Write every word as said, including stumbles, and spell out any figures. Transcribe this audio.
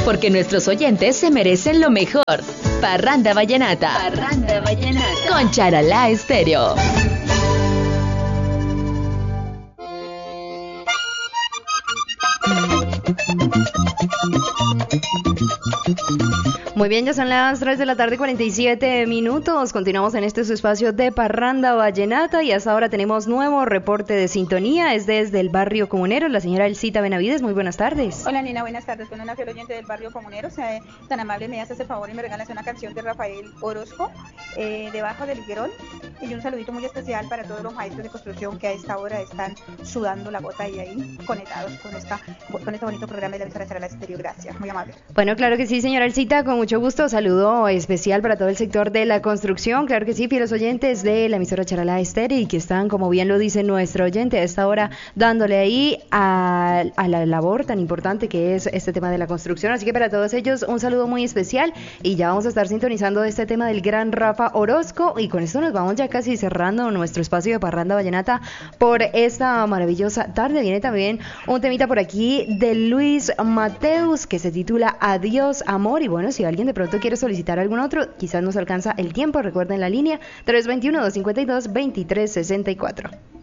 porque nuestros oyentes se merecen lo mejor. Parranda Vallenata. Parranda Vallenata. Con Charalá Estéreo. Muy bien, ya son las tres de la tarde, cuarenta y siete minutos. Continuamos en este su espacio de Parranda Vallenata y hasta ahora tenemos nuevo reporte de sintonía. Es desde el barrio Comunero, la señora Elcita Benavides. Muy buenas tardes. Hola, Nina, buenas tardes. Bueno, una fiel oyente del barrio Comunero. Sea tan amable, me haces el favor y me regalas una canción de Rafael Orozco, eh, Debajo del Higuerón. Y un saludito muy especial para todos los maestros de construcción que a esta hora están sudando la gota y ahí conectados con, esta, con este bonito programa de la emisora Charalá Estéreo. Gracias, muy amable. Bueno, claro que sí, señora Elcita, con mucho gusto. Saludo especial para todo el sector de la construcción. Claro que sí, fieles oyentes de la emisora Charalá Estéreo y que están, como bien lo dice nuestro oyente, a esta hora dándole ahí a, a la labor tan importante que es este tema de la construcción. Así que para todos ellos un saludo muy especial y ya vamos a estar sintonizando este tema del gran Rafa Orozco y con esto nos vamos ya casi cerrando nuestro espacio de Parranda Vallenata por esta maravillosa tarde. Viene también un temita por aquí de Luis Mateus que se titula Adiós Amor y bueno, si alguien de pronto quiere solicitar algún otro, quizás nos alcanza el tiempo, recuerden la línea tres dos uno, dos cinco dos, dos tres seis cuatro.